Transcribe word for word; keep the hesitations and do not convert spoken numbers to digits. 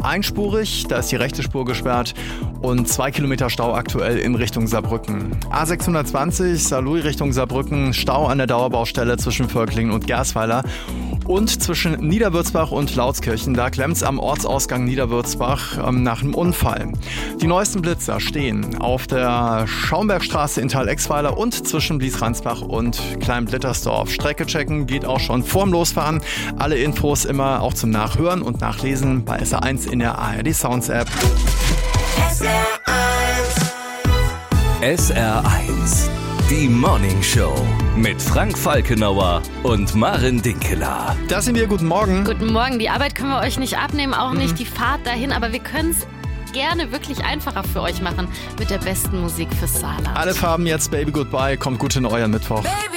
einspurig, da ist die rechte Spur gesperrt und zwei Kilometer Stau aktuell in Richtung Saarbrücken. A sechshundertzwanzig, Saarlouis Richtung Saarbrücken, Stau an der Dauerbaustelle zwischen Völklingen und Gersweiler. Und zwischen Niederwürzbach und Lautskirchen, da klemmt's am Ortsausgang Niederwürzbach ähm, nach einem Unfall. Die neuesten Blitzer stehen auf der Schaumbergstraße in Thalexweiler und zwischen Bliesransbach und Kleinblittersdorf. Strecke checken geht auch schon vorm Losfahren. Alle Infos immer auch zum Nachhören und Nachlesen bei S R eins in der A R D Sounds App. S R eins. S R eins. Die Morning Show mit Frank Falkenauer und Maren Dinkeler. Da sind wir, guten Morgen. Guten Morgen, die Arbeit können wir euch nicht abnehmen, auch mhm. nicht die Fahrt dahin, aber wir können es gerne wirklich einfacher für euch machen mit der besten Musik fürs Saarland. Alle Farben jetzt, Baby Goodbye, kommt gut in euren Mittwoch. Baby.